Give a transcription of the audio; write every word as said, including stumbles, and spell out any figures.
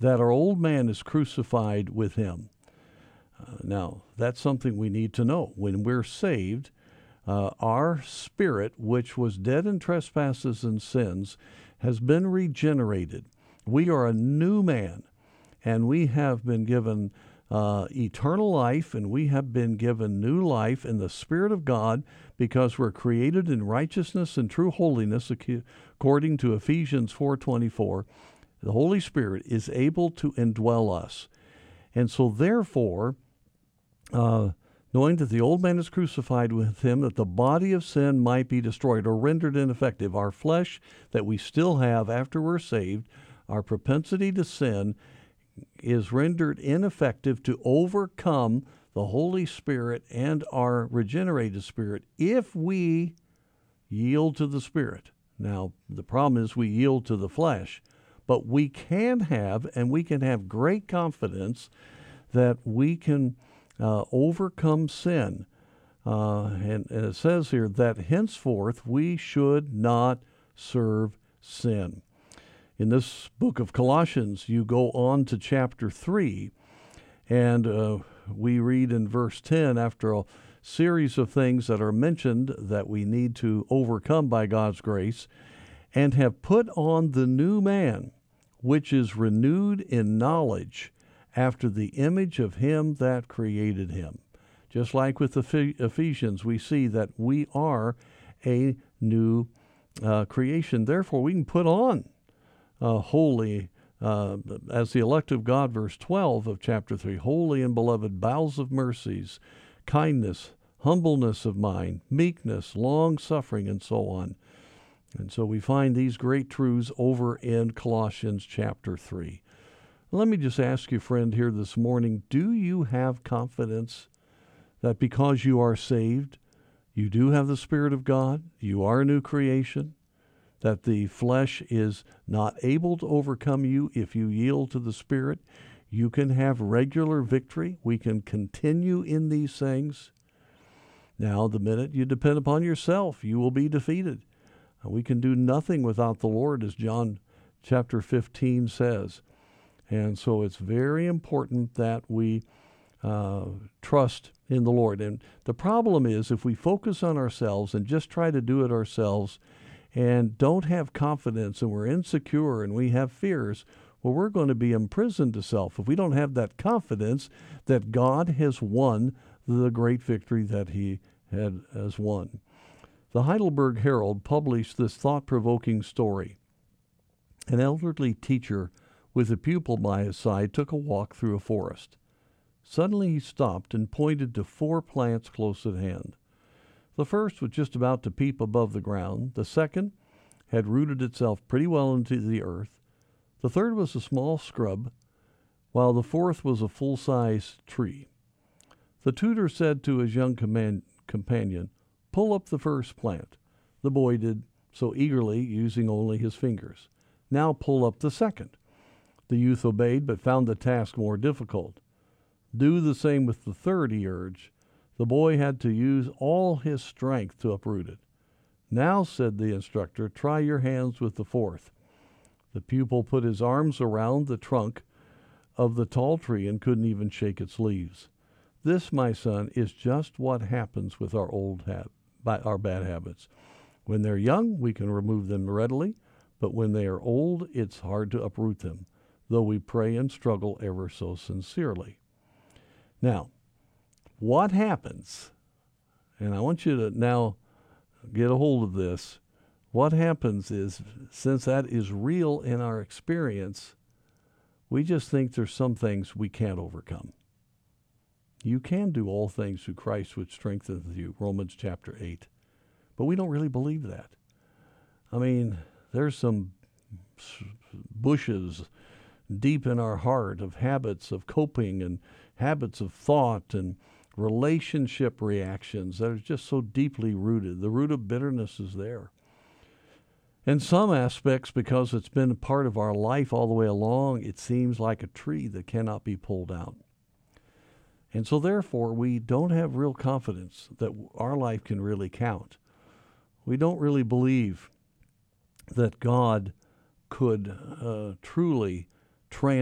that our old man is crucified with him. Uh, now, that's something we need to know. When we're saved, uh, our spirit, which was dead in trespasses and sins, has been regenerated. We are a new man, and we have been given uh, eternal life, and we have been given new life in the Spirit of God, because we're created in righteousness and true holiness, according to Ephesians four twenty-four. The Holy Spirit is able to indwell us. And so therefore, uh, knowing that the old man is crucified with him, that the body of sin might be destroyed or rendered ineffective, our flesh that we still have after we're saved, our propensity to sin, is rendered ineffective to overcome the Holy Spirit and our regenerated spirit if we yield to the Spirit. Now, the problem is we yield to the flesh, but we can have, and we can have great confidence that we can uh, overcome sin. Uh, and, and it says here that henceforth we should not serve sin. In this book of Colossians, you go on to chapter three, and uh, we read in verse ten, after a series of things that are mentioned that we need to overcome by God's grace, and have put on the new man, which is renewed in knowledge after the image of him that created him. Just like with the Ephesians, we see that we are a new uh, creation. Therefore, we can put on uh, holy, uh, as the elect of God, verse twelve of chapter three, holy and beloved, bowels of mercies, kindness, humbleness of mind, meekness, long-suffering, and so on. And so we find these great truths over in Colossians chapter three. Let me just ask you, friend, here this morning, do you have confidence that because you are saved, you do have the Spirit of God, you are a new creation, that the flesh is not able to overcome you if you yield to the Spirit? You can have regular victory. We can continue in these things. Now, the minute you depend upon yourself, you will be defeated. We can do nothing without the Lord, as John chapter fifteen says. And so it's very important that we uh, trust in the Lord. And the problem is, if we focus on ourselves and just try to do it ourselves and don't have confidence, and we're insecure and we have fears, well, we're going to be imprisoned to self if we don't have that confidence that God has won the great victory that he had has won. The Heidelberg Herald published this thought-provoking story. An elderly teacher with a pupil by his side took a walk through a forest. Suddenly he stopped and pointed to four plants close at hand. The first was just about to peep above the ground. The second had rooted itself pretty well into the earth. The third was a small scrub, while the fourth was a full-size tree. The tutor said to his young command, companion, "Pull up the first plant." The boy did so eagerly, using only his fingers. "Now pull up the second." The youth obeyed, but found the task more difficult. "Do the same with the third," he urged. The boy had to use all his strength to uproot it. "Now," said the instructor, "try your hands with the fourth." The pupil put his arms around the trunk of the tall tree and couldn't even shake its leaves. This, my son, is just what happens with our old hab- by our bad habits. When they're young, we can remove them readily, but when they are old, it's hard to uproot them, though we pray and struggle ever so sincerely. Now, what happens, and I want you to now get a hold of this, what happens is, since that is real in our experience, we just think there's some things we can't overcome. You can do all things through Christ which strengthens you, Romans chapter eight. But we don't really believe that. I mean, there's some bushes deep in our heart of habits of coping and habits of thought and relationship reactions that are just so deeply rooted. The root of bitterness is there. In some aspects, because it's been a part of our life all the way along, it seems like a tree that cannot be pulled out. And so therefore, we don't have real confidence that our life can really count. We don't really believe that God could uh, truly transform